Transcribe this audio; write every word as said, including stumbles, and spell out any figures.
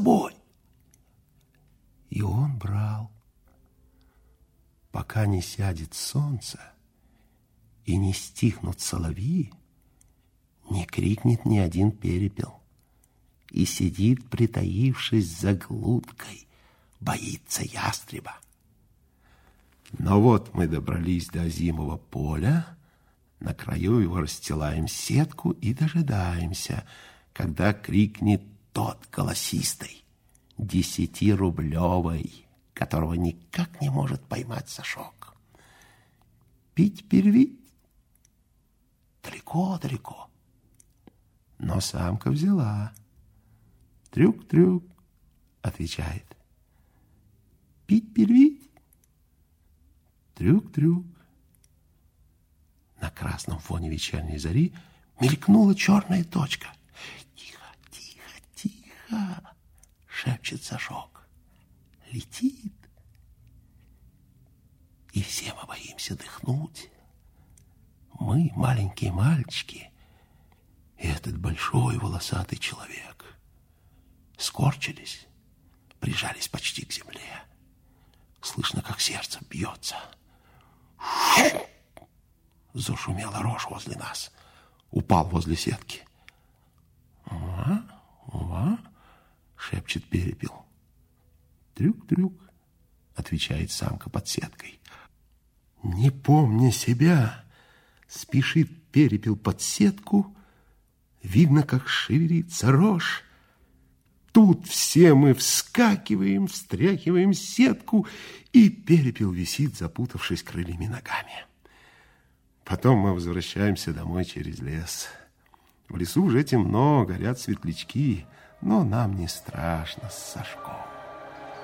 собой. И он брал, пока не сядет солнце и не стихнут соловьи, не крикнет ни один перепел, и сидит, притаившись за глуткой, боится ястреба. Но вот мы добрались до озимого поля, на краю его расстилаем сетку и дожидаемся, когда крикнет тот голосистый, десятирублевый, которого никак не может поймать Сашок. Пить-перевить? Далеко-далеко. Но самка взяла. Трюк-трюк, отвечает. Пить-перевить? Трюк-трюк. На красном фоне вечерней зари мелькнула черная точка. Тихо, тихо, тихо, шепчет Сашок. Летит. И все мы боимся дыхнуть. Мы, маленькие мальчики, и этот большой волосатый человек. Скорчились, прижались почти к земле. Слышно, как сердце бьется. Зашумела рожь возле нас. Упал возле сетки. «Ува, ува», шепчет перепел. «Трюк-трюк», отвечает самка под сеткой. Не помня себя, спешит перепел под сетку. Видно, как шевелится рожь. Тут все мы вскакиваем, встряхиваем сетку, и перепел висит, запутавшись крыльями ногами. Потом мы возвращаемся домой через лес. В лесу уже темно, горят светлячки, но нам не страшно с Сашком.